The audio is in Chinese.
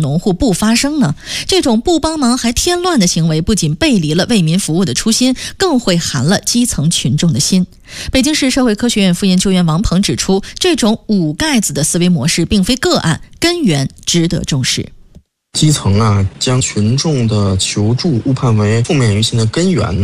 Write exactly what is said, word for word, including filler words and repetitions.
农户不发声呢？这种不帮忙还添乱的行为，不仅背离了为民服务的初心，更会寒了基层群众的心。北京市社会科学院副研究员王鹏指出，这种捂盖子的思维模式并非个案，根源值得重视。 基层啊，将群众的求助误判为负面舆情的根源